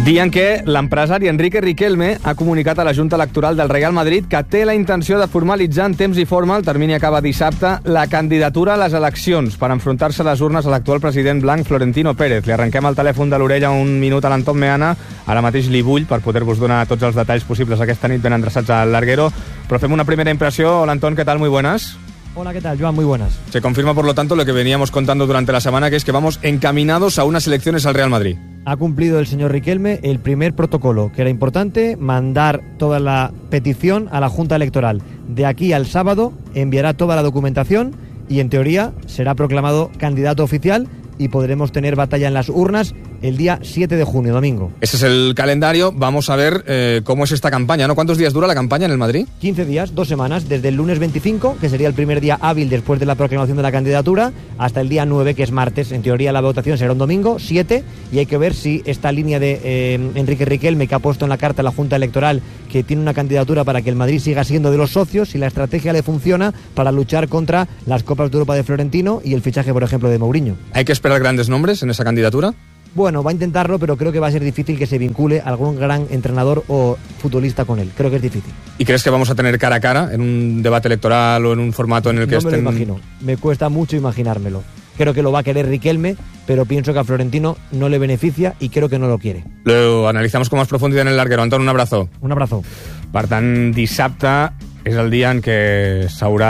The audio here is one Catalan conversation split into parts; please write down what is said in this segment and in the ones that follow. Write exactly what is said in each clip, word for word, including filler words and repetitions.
Dia en què l'empresari Enrique Riquelme ha comunicat a la Junta Electoral del Real Madrid que té la intenció de formalitzar en temps i forma, el termini acaba dissabte, la candidatura a les eleccions per enfrontar-se a les urnes a l'actual president blanc Florentino Pérez. Li arrenquem el telèfon de l'orella un minut a l'Anton Meana, ara mateix li vull per poder-vos donar tots els detalls possibles aquesta nit ben endreçats al Larguero, però fem una primera impressió. Hola Anton, ¿qué tal? Muy buenas. Hola, ¿qué tal, Joan? Muy buenas. Se confirma, por lo tanto, lo que veníamos contando durante la semana, que es que vamos encaminados a unas elecciones al Real Madrid. Ha cumplido el señor Riquelme el primer protocolo, que era importante, mandar toda la petición a la Junta Electoral. De aquí al sábado enviará toda la documentación y, en teoría, será proclamado candidato oficial y podremos tener batalla en las urnas el día siete de junio, domingo. Ese es el calendario. Vamos a ver eh, cómo es esta campaña, ¿no? ¿Cuántos días dura la campaña en el Madrid? quince días, dos semanas, desde el lunes veinticinco, que sería el primer día hábil después de la proclamación de la candidatura, hasta el día nueve, que es martes. En teoría la votación será un domingo, siete, y hay que ver si esta línea de eh, Enrique Riquelme, que ha puesto en la carta a la Junta Electoral que tiene una candidatura para que el Madrid siga siendo de los socios, si la estrategia le funciona para luchar contra las Copas de Europa de Florentino y el fichaje, por ejemplo, de Mourinho. ¿Hay que esperar grandes nombres en esa candidatura? Bueno, va a intentarlo, pero creo que va a ser difícil que se vincule algún gran entrenador o futbolista con él. Creo que es difícil. ¿Y crees que vamos a tener cara a cara en un debate electoral o en un formato en el que no estén...? No me lo imagino. Me cuesta mucho imaginármelo. Creo que lo va a querer Riquelme, pero pienso que a Florentino no le beneficia y creo que no lo quiere. Lo analizamos con más profundidad en el Larguero. Anton, un abrazo. Un abrazo. Per tant, dissabte és el dia en què s'haurà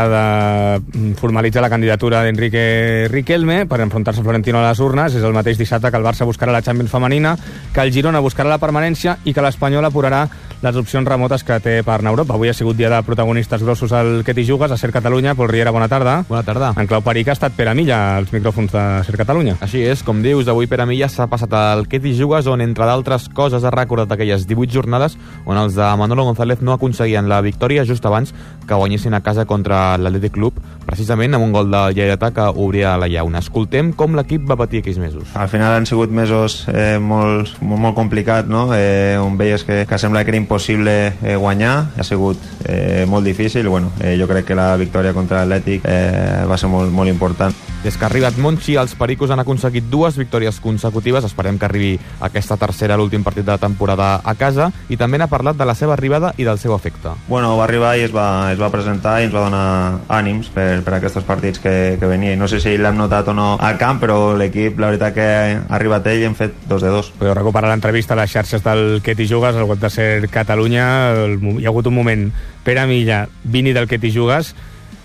de formalitzar la candidatura d'Enrique Riquelme per enfrontar-se a Florentino a les urnes. És el mateix dissabte que el Barça buscarà la Champions femenina, que el Girona buscarà la permanència i que l'Espanyol apurarà les opcions remotes que té per anar a Europa. Avui ha sigut dia de protagonistes grossos al Què t'hi jugues, a Ser Catalunya. Pol Riera, bona tarda. Bona tarda. En clau perica ha estat Pere Milla als micròfons de Ser Catalunya. Així és, com dius, avui Pere Milla s'ha passat al Què t'hi jugues, on, entre d'altres coses, ha recordat aquelles divuit jornades on els de Manolo González no aconseguien la victòria just abans que guanyessin a casa contra l'Atlètic Club, precisament amb un gol de Lleidatà que obria la llauna. Escoltem com l'equip va patir aquells mesos. Al final han sigut mesos eh, molt, molt, molt complicats, no? eh, on veies que, que sembla que era impossible eh, guanyar, ha sigut eh, molt difícil. Bueno, eh, jo crec que la victòria contra l'Atlètic eh, va ser molt, molt important. Des que ha arribat Monchi, els pericos han aconseguit dues victòries consecutives. Esperem que arribi aquesta tercera, l'últim partit de la temporada a casa, i també n'ha parlat de la seva arribada i del seu efecte. Bueno, va arribar i es va, es va presentar i ens va donar ànims per, per aquests partits que, que venia. No sé si l'hem notat o no al camp, però l'equip, la veritat que ha arribat ell i hem fet dos de dos. Podeu recuperar l'entrevista a les xarxes del Què t'hi jugues, al web de Ser Catalunya. El, hi ha hagut un moment, Pere Milla, Vini del Què t'hi jugues.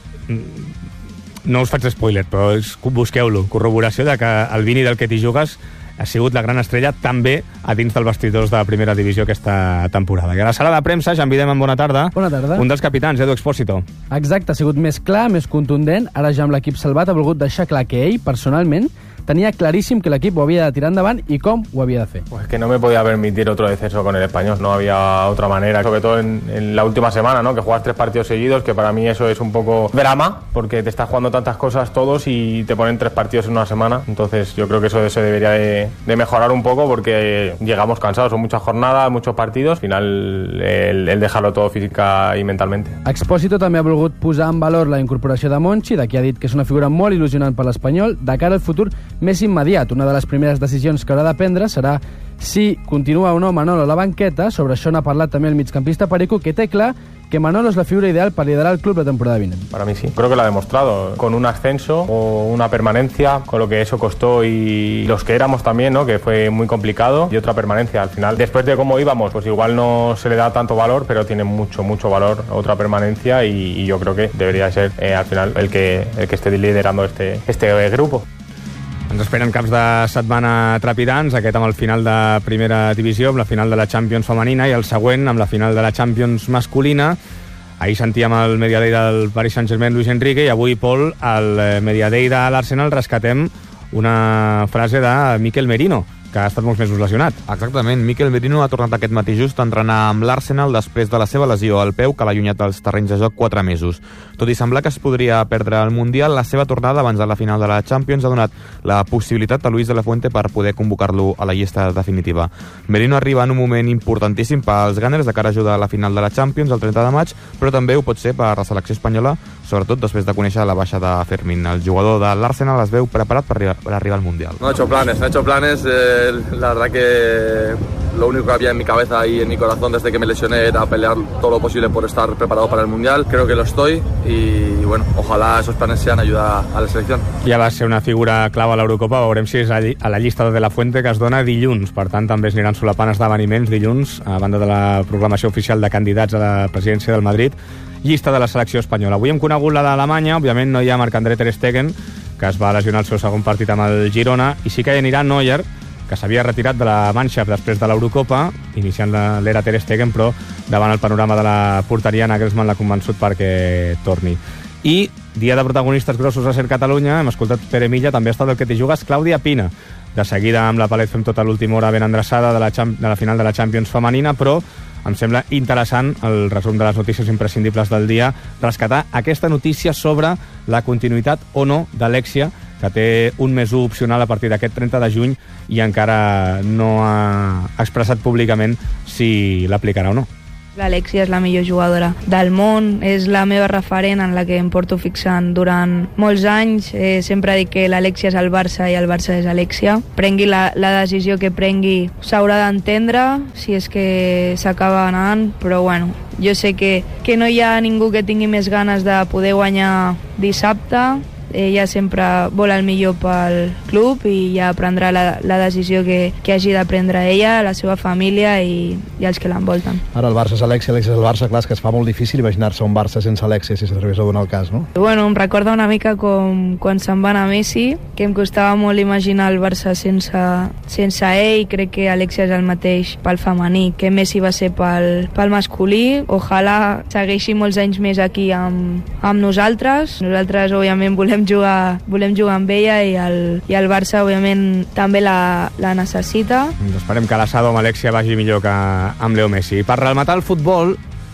No us faig spoiler, però busqueu-lo. Corroboració de que el Vini del Què t'hi jugues ha sigut la gran estrella també a dins dels vestidors de primera divisió aquesta temporada. I a la sala de premsa, Jean Videm, bona tarda. Bona tarda. Un dels capitans, Edu Expósito. Exacte, ha sigut més clar, més contundent. Ara ja amb l'equip salvat ha volgut deixar clar que ell, personalment, tenía clarísimo que el equipo había de tirar andavant y cómo lo había de hacer. Pues que no me podía permitir otro descenso con el Español, no había otra manera, sobre todo en, en la última semana, ¿no? Que juegas tres partidos seguidos, que para mí eso es un poco drama, porque te estás jugando tantas cosas todos y te ponen tres partidos en una semana. Entonces yo creo que eso se debería de, de mejorar un poco, porque llegamos cansados, son muchas jornadas, muchos partidos, al final el, el dejarlo todo física y mentalmente. Expósito també ha volgut posar en valor la incorporació de Monchi, de qui ha dit que és una figura molt il·lusionant per l'Espanyol, de cara al futur més immediat. Una de les primeres decisions que haurà de prendre serà si continua o no Manolo a la banqueta. Sobre això n'ha parlat també el migcampista Perico, que té clar que Manolo es la figura ideal para liderar el club la temporada vinent. Para mí sí, creo que lo ha demostrado, con un ascenso o una permanencia, con lo que eso costó y los que éramos también, ¿no? Que fue muy complicado, y otra permanencia. Al final, después de cómo íbamos, pues igual no se le da tanto valor, pero tiene mucho, mucho valor otra permanencia, y, y yo creo que debería ser eh, al final el que, el que esté liderando este, este grupo. Ens esperen caps de setmana trepidants, aquest amb el final de primera divisió, amb la final de la Champions femenina, i el següent amb la final de la Champions masculina. Ahir sentíem el Mediadei del Paris Saint-Germain, Luis Enrique, i avui, Pol, al Mediadei de l'Arsenal rescatem una frase de Mikel Merino, que ha estat molts mesos lesionat. Exactament, Mikel Merino ha tornat aquest matí just a entrenar amb l'Arsenal després de la seva lesió al peu, que l'ha allunyat dels terrenys de joc quatre mesos. Tot i semblar que es podria perdre el Mundial, la seva tornada abans de la final de la Champions ha donat la possibilitat a Luis de la Fuente per poder convocar-lo a la llista definitiva. Merino arriba en un moment importantíssim pels Gunners de cara a ajudar a la final de la Champions el trenta de maig, però també ho pot ser per la selecció espanyola, sobretot després de conèixer la baixa de Fermín. El jugador de l'Arsenal es veu preparat per arribar, per arribar al Mundial. No ha hecho planes, no ha hecho planes, eh, la verdad que lo único que había en mi cabeza y en mi corazón desde que me lesioné era pelear todo lo posible por estar preparado para el Mundial. Creo que lo estoy y, bueno, ojalá esos planes sean ayuda a la selección. Ja va ser una figura clau a l'Eurocopa, veurem si és a la llista de la Fuente que es dona dilluns, per tant també es aniran solapant esdeveniments dilluns, a banda de la proclamació oficial de candidats a la presidència del Madrid, llista de la selecció espanyola. Avui hem conegut la d'Alemanya, òbviament no hi ha Marc-André Ter Stegen, que es va lesionar el seu segon partit amb el Girona, i sí que hi anirà Neuer, que s'havia retirat de la Mannschaft després de l'Eurocopa, iniciant l'era Ter Stegen, però davant el panorama de la porteria Nagelsmann l'ha convençut perquè torni. I dia de protagonistes grossos a Ser Catalunya, hem escoltat Pere Milla, també ha estat el que t'hi jugues Clàudia Pina. De seguida amb la Palet fem tota l'última hora ben endreçada de la, de la final de la Champions femenina, però em sembla interessant el resum de les notícies imprescindibles del dia, rescatar aquesta notícia sobre la continuïtat o no d'Alexia, que té un més u opcional a partir d'aquest trenta de juny i encara no ha expressat públicament si l'aplicarà o no. L'Alexia és la millor jugadora del món, és la meva referent en la que em porto fixant durant molts anys. Eh, sempre dic que l'Alexia és el Barça i el Barça és Alexia. Prengui la, la decisió que prengui, s'haurà d'entendre si és que s'acaba anant, però bueno, jo sé que, que no hi ha ningú que tingui més ganes de poder guanyar dissabte. Ella sempre vol el millor pel club i ja prendrà la, la decisió que, que hagi de prendre ella, la seva família i, i els que l'envolten. Ara el Barça és Alexia, Alexia és el Barça, clar, és que es fa molt difícil imaginar-se un Barça sense Alexia si s'atrevés a donar el cas, no? Bueno, em recorda una mica com quan se'n va anar Messi, que em costava molt imaginar el Barça sense, sense ell. Crec que Alexia és el mateix pel femení, que Messi va ser pel, pel masculí. Ojalà segueixi molts anys més aquí amb, amb nosaltres. Nosaltres, òbviament, volem jugar, volem jugar amb ella i el, i el Barça, òbviament, també la, la necessita. Esperem que l'assado amb Alexia vagi millor que amb Leo Messi. Per rematar el futbol,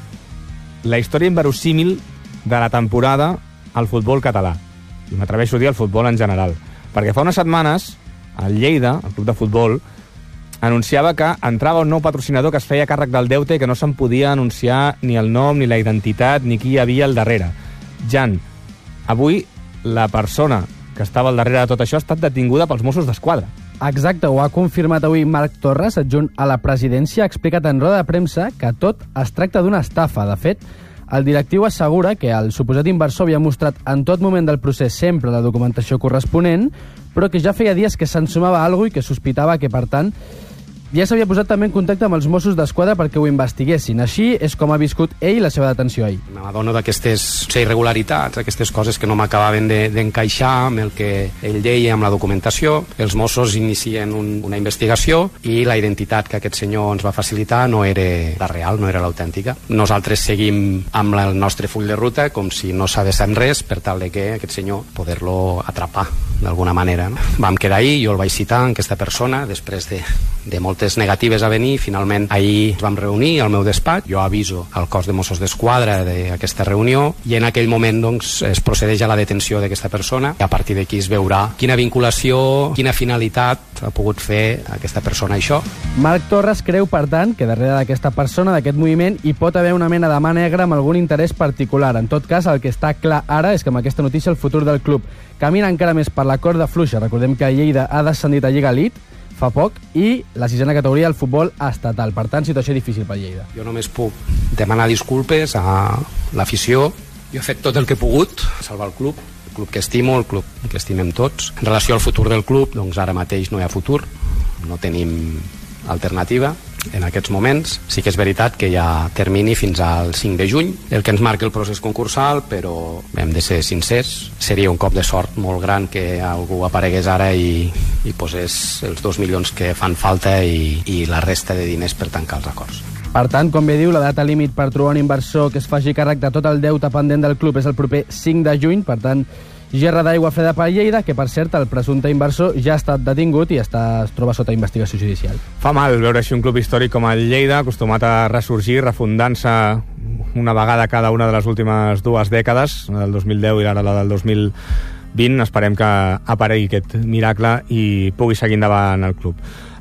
la història inverosímil de la temporada al futbol català. I m'atreveixo a dir al futbol en general. Perquè fa unes setmanes, el Lleida, el club de futbol, anunciava que entrava un nou patrocinador que es feia càrrec del deute i que no se'n podia anunciar ni el nom, ni la identitat, ni qui hi havia al darrere. Jan, avui la persona que estava al darrere de tot això ha estat detinguda pels Mossos d'Esquadra. Exacte, ho ha confirmat avui Marc Torres, adjunt a la presidència, ha explicat en roda de premsa que tot es tracta d'una estafa. De fet, el directiu assegura que el suposat inversor havia mostrat en tot moment del procés sempre la documentació corresponent, però que ja feia dies que s'ensumava alguna cosa i que sospitava que, per tant, ja s'havia posat també en contacte amb els Mossos d'Esquadra perquè ho investiguessin. Així és com ha viscut ell la seva detenció ahir. M'adono d'aquestes irregularitats, aquestes coses que no m'acabaven d'encaixar de, amb el que ell deia amb la documentació. Els Mossos inicien un, una investigació i la identitat que aquest senyor ens va facilitar no era la real, no era l'autèntica. Nosaltres seguim amb el nostre full de ruta com si no s'hagués fet res per tal de que aquest senyor poder-lo atrapar d'alguna manera. No? Vam quedar ahir, jo el vaig citar, aquesta persona, després de, de moltes negatives a venir. Finalment, ahir ens vam reunir al meu despatx, jo aviso al cos de Mossos d'Esquadra d'aquesta reunió i en aquell moment doncs, es procedeix a la detenció d'aquesta persona i a partir d'aquí es veurà quina vinculació, quina finalitat ha pogut fer aquesta persona això. Marc Torres creu, per tant, que darrere d'aquesta persona, d'aquest moviment, hi pot haver una mena de mà negra amb algun interès particular. En tot cas, el que està clar ara és que amb aquesta notícia el futur del club camina encara més per la corda fluixa. Recordem que Lleida ha descendit a Lliga Elite fa poc i la sisena categoria del futbol estatal. Per tant, situació difícil per Lleida. Jo només puc demanar disculpes a l'afició. Jo he fet tot el que he pogut salvar el club, el club que estimo, el club que estimem tots. En relació al futur del club, doncs ara mateix no hi ha futur, no tenim alternativa en aquests moments. Sí que és veritat que hi ha termini fins al cinc de juny, el que ens marca el procés concursal, però hem de ser sincers, seria un cop de sort molt gran que algú aparegués ara i, i posés els dos milions que fan falta i, i la resta de diners per tancar els acords. Per tant, com bé diu, la data límit per trobar un inversor que es faci càrrec de tot el deute pendent del club és el proper cinc de juny, per tant, gerra d'aigua freda per Lleida, que per cert el presumpte inversor ja ha estat detingut i està, es troba sota investigació judicial. Fa mal veure així un club històric com el Lleida, acostumat a ressorgir, refundant-se una vegada cada una de les últimes dues dècades, la del dos mil deu i ara la del dos mil vint. Esperem que aparegui aquest miracle i pugui seguir endavant el club.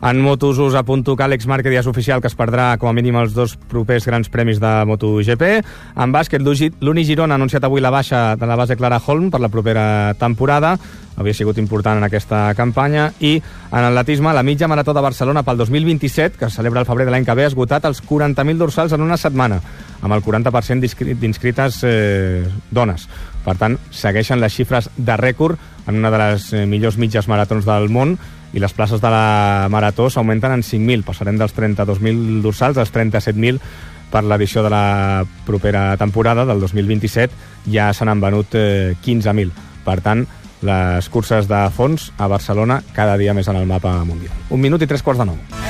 En motos us apunto que Àlex Márquez ja és oficial que es perdrà com a mínim els dos propers grans premis de MotoGP. En bàsquet, l'Uni Girona ha anunciat avui la baixa de la base Clara Holm per la propera temporada. Havia sigut important en aquesta campanya. I en atletisme, la mitja marató de Barcelona pel dos mil vint-i-set, que es celebra el febrer de l'any que ve, ha esgotat els quaranta mil dorsals en una setmana, amb el quaranta per cent d'inscrites eh, dones. Per tant, segueixen les xifres de rècord en una de les eh, millors mitges maratons del món, i les places de la marató s'augmenten en cinc mil. Passarem dels trenta-dos mil dorsals als trenta-set mil per l'edició de la propera temporada del dos mil vint-i-set. Ja se n'han venut eh, quinze mil. Per tant, les curses de fons a Barcelona cada dia més en el mapa mundial. Un minut i tres quarts de nou.